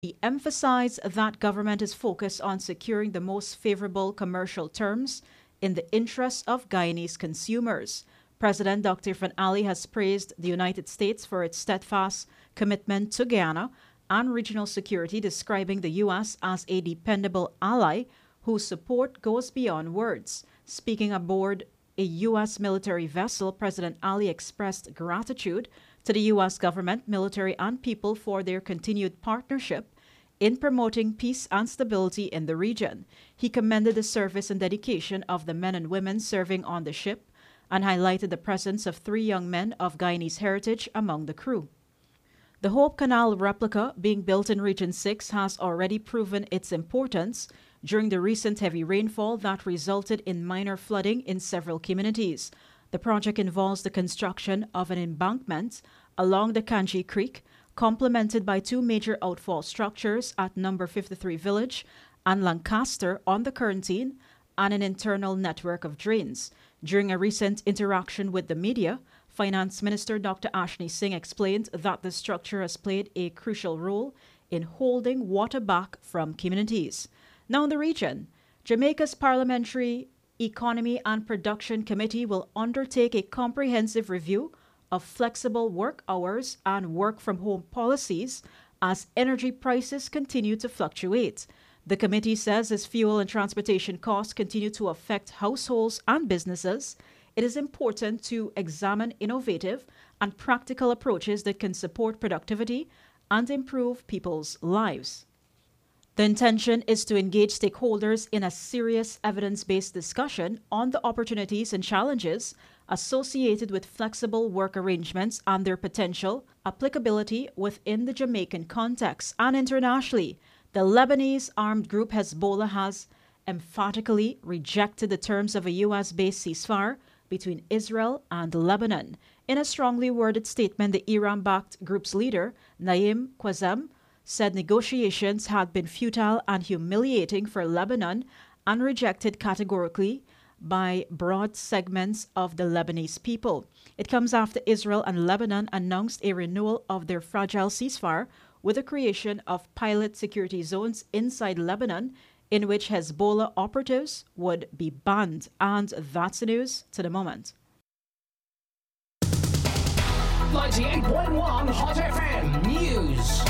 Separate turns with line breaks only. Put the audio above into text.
He emphasized that government is focused on securing the most favorable commercial terms in the interests of Guyanese consumers. President Dr. Irfaan Ali has praised the United States for its steadfast commitment to Guyana and regional security, describing the U.S. as a dependable ally whose support goes beyond words. Speaking aboard a U.S. military vessel, President Ali expressed gratitude to the U.S. government, military, and people for their continued partnership in promoting peace and stability in the region. He commended the service and dedication of the men and women serving on the ship and highlighted the presence of 3 young men of Guyanese heritage among the crew. The Hope Canal replica being built in Region 6 has already proven its importance during the recent heavy rainfall that resulted in minor flooding in several communities. The project involves the construction of an embankment along the Kanji Creek, complemented by 2 major outfall structures at Number 53 Village and Lancaster on the Corentyne, and an internal network of drains. During a recent interaction with the media, Finance Minister Dr. Ashni Singh explained that the structure has played a crucial role in holding water back from communities. Now in the region, Jamaica's Parliamentary Economy and Production Committee will undertake a comprehensive review of flexible work hours and work-from-home policies as energy prices continue to fluctuate. The committee says as fuel and transportation costs continue to affect households and businesses, it is important to examine innovative and practical approaches that can support productivity and improve people's lives. The intention is to engage stakeholders in a serious evidence-based discussion on the opportunities and challenges associated with flexible work arrangements and their potential applicability within the Jamaican context and internationally. The Lebanese armed group Hezbollah has emphatically rejected the terms of a U.S.-based ceasefire between Israel and Lebanon. In a strongly worded statement, the Iran-backed group's leader, Naim Qassem, said negotiations had been futile and humiliating for Lebanon and rejected categorically by broad segments of the Lebanese people. It comes after Israel and Lebanon announced a renewal of their fragile ceasefire with the creation of pilot security zones inside Lebanon in which Hezbollah operatives would be banned. And that's the news to the moment.
98.1 Hot FM News.